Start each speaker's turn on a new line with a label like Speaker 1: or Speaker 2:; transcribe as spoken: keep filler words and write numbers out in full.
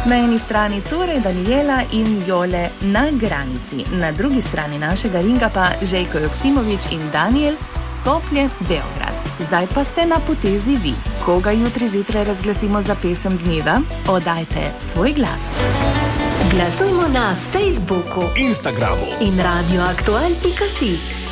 Speaker 1: Na eni strani torej Danijela in Jole na granici, na drugi strani našega ringa pa Željko Joksimović in Danijel Skopje Beograd. Zdaj pa ste na potezi vi. Koga jutri zjutraj razglasimo za pesem dneva? Oddajte svoj glas.
Speaker 2: Glasujmo na Facebooku,
Speaker 3: Instagramu
Speaker 2: in radioaktual pika si.